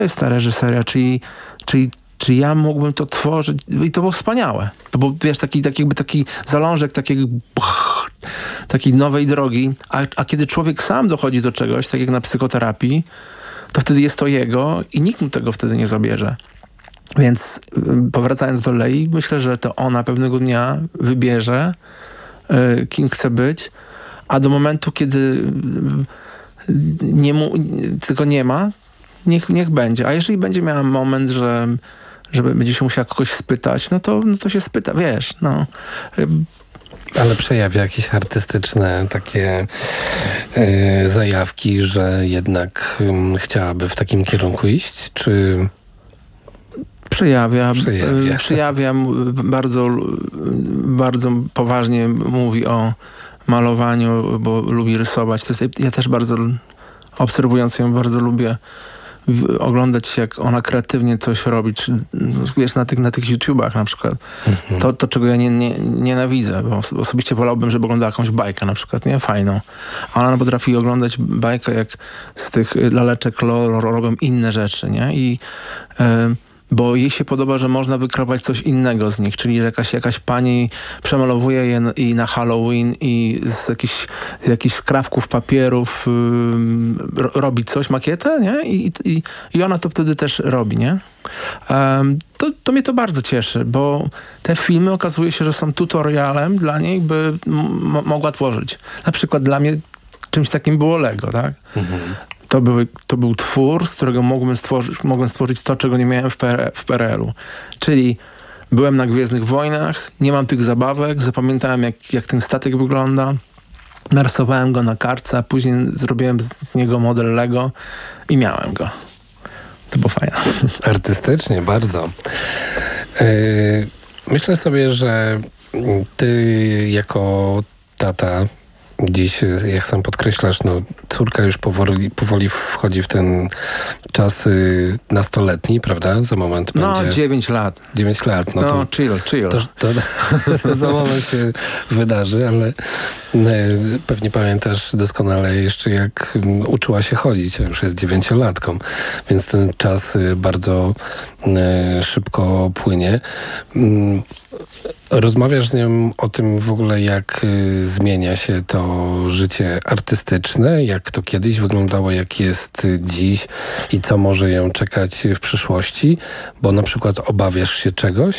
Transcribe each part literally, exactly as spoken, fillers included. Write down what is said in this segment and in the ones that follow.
jest ta reżyseria, czyli, czyli czy ja mógłbym to tworzyć i to było wspaniałe. To był, wiesz, taki, taki, jakby taki zalążek takiego takiej nowej drogi, a, a kiedy człowiek sam dochodzi do czegoś, tak jak na psychoterapii, to wtedy jest to jego i nikt mu tego wtedy nie zabierze. Więc powracając do Lei, myślę, że to ona pewnego dnia wybierze, y, kim chce być, a do momentu, kiedy nie mu, tylko nie ma, niech, niech będzie. A jeżeli będzie miała moment, że żeby będzie się musiała kogoś spytać, no to, no to się spyta, wiesz, no. Ale przejawia jakieś artystyczne takie y, zajawki, że jednak y, chciałaby w takim kierunku iść, czy... Przejawia. Przejawia. Przejawia bardzo, bardzo poważnie mówi o malowaniu, bo lubi rysować. To jest, ja też bardzo, obserwując ją, bardzo lubię oglądać, jak ona kreatywnie coś robi, czy wiesz, na tych, na tych YouTubach na przykład. Mhm. To, to, czego ja nie, nie, nienawidzę, bo osobiście wolałbym, żeby oglądała jakąś bajkę na przykład, nie? Fajną. A ona potrafi oglądać bajkę, jak z tych laleczek robią inne rzeczy, nie? I yy, bo jej się podoba, że można wykrować coś innego z nich, czyli jakaś, jakaś pani przemalowuje je i na Halloween i z jakichś, z jakichś skrawków papierów yy, robi coś, makietę, nie? I, i, i ona to wtedy też robi, nie? Um, to, to mnie to bardzo cieszy, bo te filmy okazuje się, że są tutorialem dla niej, by m- mogła tworzyć. Na przykład dla mnie czymś takim było Lego, tak? Mhm. To, były, to był twór, z którego mogłem stworzyć, mogłem stworzyć to, czego nie miałem w, P R, w P R L u. Czyli byłem na Gwiezdnych Wojnach, nie mam tych zabawek, zapamiętałem jak, jak ten statek wygląda, narysowałem go na kartce, a później zrobiłem z, z niego model Lego i miałem go. To było fajne. Artystycznie, bardzo. Yy, myślę sobie, że ty jako tata dziś, jak sam podkreślasz, no, córka już powoli, powoli wchodzi w ten czas y, nastoletni, prawda? Za moment no, będzie... No, dziewięć lat. dziewięć lat. No, no to, chill, chill. To, to za moment się wydarzy, ale y, pewnie pamiętasz doskonale jeszcze, jak y, uczyła się chodzić, a już jest dziewięciolatką, więc ten czas y, bardzo y, szybko płynie. Y, Rozmawiasz z nią o tym w ogóle, jak y, zmienia się to życie artystyczne, jak to kiedyś wyglądało, jak jest y, dziś i co może ją czekać w przyszłości, bo na przykład obawiasz się czegoś?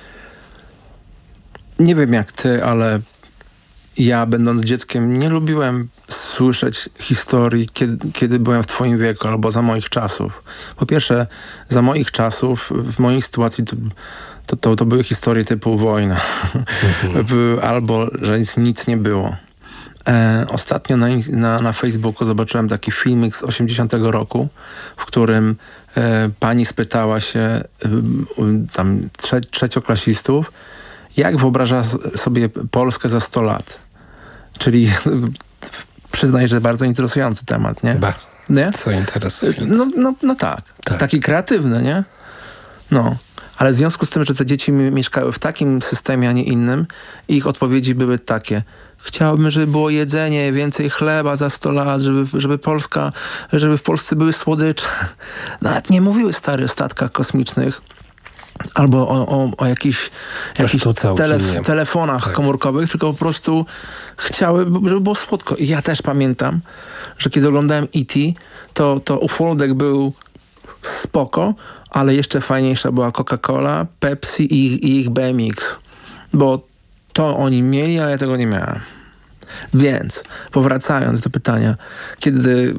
Nie wiem jak ty, ale ja będąc dzieckiem nie lubiłem słyszeć historii, kiedy, kiedy byłem w twoim wieku albo za moich czasów. Po pierwsze, za moich czasów, w mojej sytuacji to To, to, to były historie typu wojna. Mhm. Albo, że nic, nic nie było. E, ostatnio na, na, na Facebooku zobaczyłem taki filmik z osiemdziesiątego roku, w którym e, pani spytała się e, tam trze, trzecioklasistów, jak wyobraża sobie Polskę za sto lat. Czyli przyznaj, że bardzo interesujący temat, nie? Ba, nie? Co interesujące. No, no, no tak. tak. Taki kreatywny, nie? No. Ale w związku z tym, że te dzieci mieszkały w takim systemie, a nie innym, ich odpowiedzi były takie. Chciałbym, żeby było jedzenie, więcej chleba za sto lat, żeby, żeby Polska, żeby w Polsce były słodycze. Nawet nie mówiły stare o statkach kosmicznych albo o, o, o jakichś, jakichś telef- telefonach tak. komórkowych, tylko po prostu chciały, żeby było słodko. I ja też pamiętam, że kiedy oglądałem E T, to, to ufoldek był spoko, ale jeszcze fajniejsza była Coca-Cola, Pepsi i, i ich B M X. Bo to oni mieli, a ja tego nie miałem. Więc, powracając do pytania, kiedy,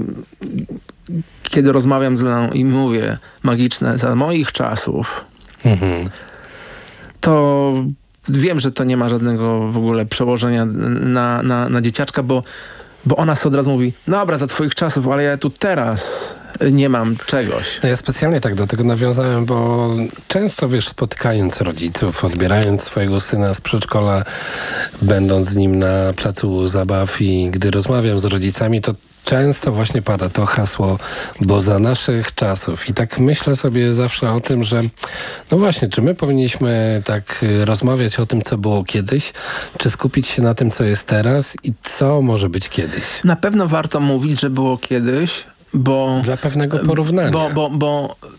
kiedy rozmawiam z Leną i mówię magiczne za moich czasów, mhm. to wiem, że to nie ma żadnego w ogóle przełożenia na, na, na dzieciaczka, bo, bo ona sobie od razu mówi, dobra, za twoich czasów, ale ja tu teraz nie mam czegoś. No ja specjalnie tak do tego nawiązałem, bo często, wiesz, spotykając rodziców, odbierając swojego syna z przedszkola, będąc z nim na placu zabaw i gdy rozmawiam z rodzicami, to często właśnie pada to hasło, bo za naszych czasów. I tak myślę sobie zawsze o tym, że no właśnie, czy my powinniśmy tak rozmawiać o tym, co było kiedyś, czy skupić się na tym, co jest teraz i co może być kiedyś? Na pewno warto mówić, że było kiedyś, Dla pewnego porównania. Bo, bo, bo